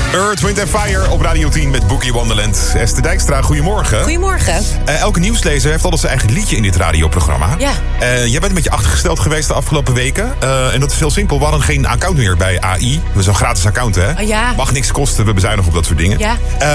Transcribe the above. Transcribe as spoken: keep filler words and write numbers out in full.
Earth, Wind and Fire op Radio tien met Boogie Wonderland. Esther Dijkstra, goedemorgen. Goedemorgen. Uh, elke nieuwslezer heeft altijd zijn eigen liedje in dit radioprogramma. Ja. Uh, jij bent een beetje achtergesteld geweest de afgelopen weken. Uh, en dat is heel simpel. We hadden geen account meer bij A I. We zijn een gratis account, hè? Oh, ja. Mag niks kosten, we bezuinigen op dat soort dingen. Ja.